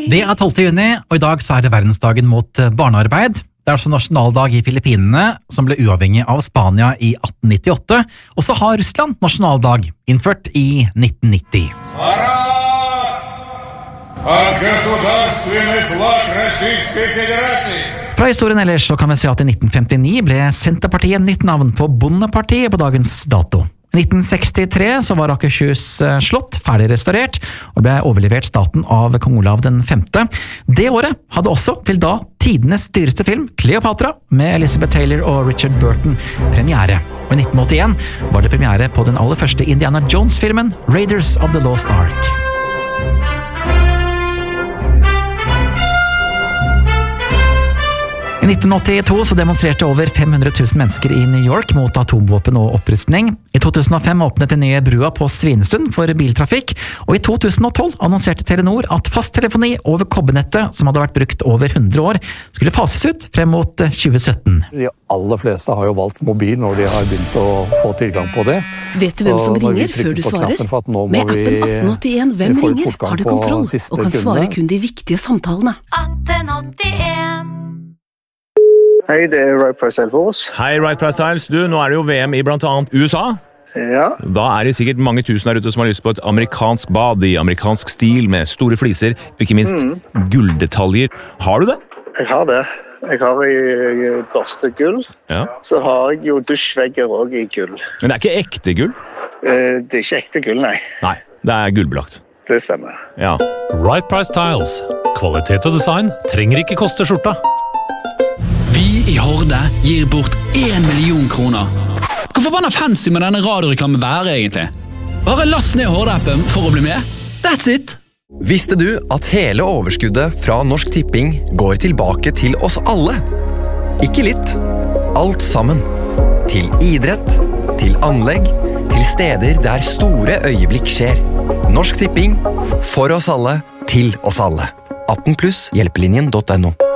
Det 12. juni, og I dag så det verdensdagen mot barnearbeid. Det altså nasjonaldag I Filippinene, som ble uavhengig av Spania I 1898, og så har Russland nasjonaldag, innført I 1990. Fra historien ellers så kan vi se at I 1959 ble Senterpartiet nytt navn på Bondepartiet på dagens dato. I 1963 så var Akershus slott ferdig restaurert og ble overlevert staten av kong Olav den 5. Det året hadde også til da tidenes dyreste film, Cleopatra, med Elizabeth Taylor og Richard Burton, premiere. Og I 1981 var det premiere på den aller første Indiana Jones-filmen, Raiders of the Lost Ark. I 1982 så demonstrerte over 500 000 mennesker I New York mot atomvåpen og opprustning. I 2005 åpnet den nye brua på Svinestund for biltrafikk, og I 2012 annonserte Telenor at fasttelefoni over kobbernettet, som hadde vært brukt over 100 år, skulle fases ut frem mot 2017. De aller fleste har jo valgt mobil når de har begynt å få tilgang på det. Vet du hvem som ringer før du svarer? Med appen 1881 Hvem ringer? Har du kontroll og kan svare kun de viktige samtalene. 1881 Hei, det Right Price Alfors. Hei, Right Price Styles. Du, nå det jo VM I blant annet USA. Ja. Da det sikkert mange tusen der ute som har lyst på et amerikansk bad I amerikansk stil med store fliser, og ikke minst gulldetaljer. Har du det? Jeg har det. Jeg har I børstegull. Ja. Så har jeg jo dusjvegger også I gull. Men det ikke ekte gull? Det ikke ekte gull, nei. Nei, det gullbelagt. Det stemmer. Ja. Right Price Tiles. Kvalitet og design trenger ikke koste skjorta. Vi I Horde gir bort 1 million kroner. Hvor forbanna fancy med denne radioreklamen være egentlig? Bare last ned Horde-appen for å bli med. That's it! Visste du at hele overskuddet fra Norsk Tipping går tilbake til oss alle? Ikke litt. Alt sammen. Til idrett, til anlegg, til steder der store øyeblikk skjer. Norsk Tipping, for oss alle, til oss alle. 18+ hjelpelinjen.no